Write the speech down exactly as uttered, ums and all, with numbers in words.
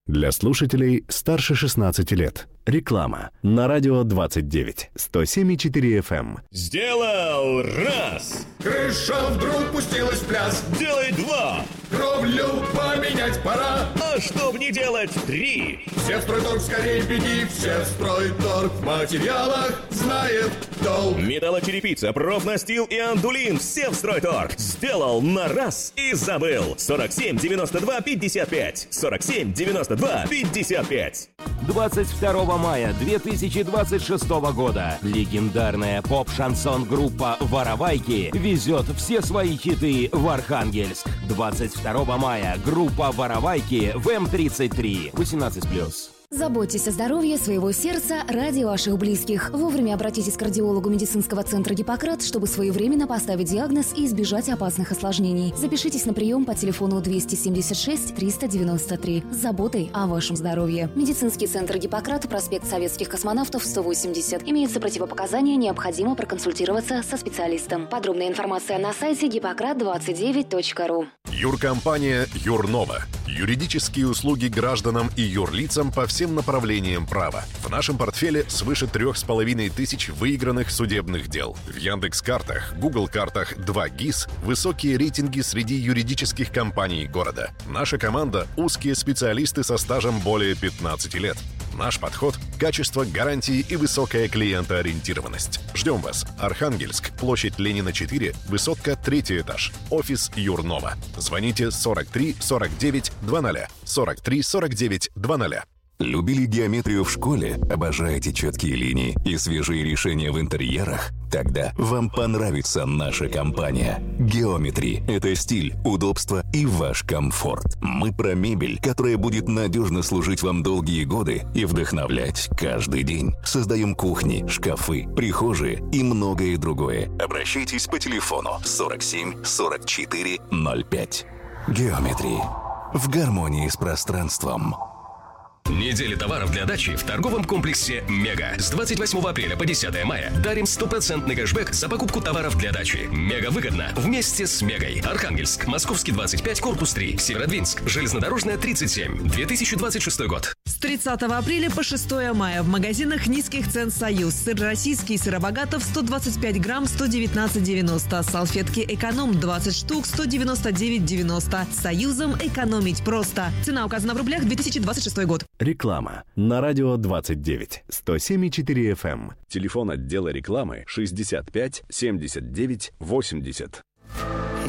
Для слушателей старше шестнадцати лет. Реклама на радио двадцать девять, сто семь и четыре эф эм. Сделал раз. Крыша вдруг пустилась в пляс. Делай два. Кровлю поменять пора. А чтоб не делать три. Все в стройторг скорее беги. Все в стройторг в материалах знает толк. Металлочерепица, профнастил и андулин. Все в стройторг. Сделал на раз и забыл. сорок семь девяносто два пятьдесят пять. сорок семь девяносто два пятьдесят пять. двадцать второго мая две тысячи двадцать шестого года легендарная поп-шансон-группа «Воровайки» везет все свои хиты в Архангельск. двадцать второго мая группа «Воровайки» в эм тридцать три. восемнадцать плюс. Заботьтесь о здоровье своего сердца ради ваших близких. Вовремя обратитесь к кардиологу медицинского центра «Гиппократ», чтобы своевременно поставить диагноз и избежать опасных осложнений. Запишитесь на прием по телефону двести семьдесят шесть триста девяносто три с заботой о вашем здоровье. Медицинский центр «Гиппократ», проспект Советских космонавтов, сто восемьдесят. Имеются противопоказания, необходимо проконсультироваться со специалистом. Подробная информация на сайте гиппократ двадцать девять точка ру. Юркомпания «Юрнова». Юридические услуги гражданам и юрлицам по всем направлениям права. В нашем портфеле свыше трех с половиной тысяч выигранных судебных дел. В Яндекс.Картах, Гугл.Картах два ГИС высокие рейтинги среди юридических компаний города. Наша команда – узкие специалисты со стажем более пятнадцати лет. Наш подход – качество, гарантии и высокая клиентоориентированность. Ждем вас. Архангельск, площадь Ленина, четыре, высотка, третий этаж. Офис Юрнова. Звоните сорок три сорок девять двадцать сорок три сорок девять двадцать. Любили геометрию в школе? Обожаете четкие линии и свежие решения в интерьерах? Тогда вам понравится наша компания. Geometry – это стиль, удобство и ваш комфорт. Мы про мебель, которая будет надежно служить вам долгие годы и вдохновлять каждый день. Создаем кухни, шкафы, прихожие и многое другое. Обращайтесь по телефону сорок семь сорок четыре ноль пять. Geometry. В гармонии с пространством. Неделя товаров для дачи в торговом комплексе «Мега». С двадцать восьмого апреля по десятое мая дарим стопроцентный кэшбэк за покупку товаров для дачи. Мега выгодно вместе с Мегой. Архангельск, Московский двадцать пять, корпус три, Северодвинск, Железнодорожная тридцать семь. две тысячи двадцать шестой год. С тридцатого апреля по шестое мая в магазинах низких цен «Союз». Сыр российский Сыробогатов сто двадцать пять грамм сто девятнадцать девяносто. Салфетки «Эконом» двадцать штук сто девяносто девять девяносто. С «Союзом» экономить просто. Цена указана в рублях. две тысячи двадцать шестой год. Реклама на радио двадцать девять, сто семь и четыре эф эм. Телефон отдела рекламы шестьдесят пять семьдесят девять восемьдесят.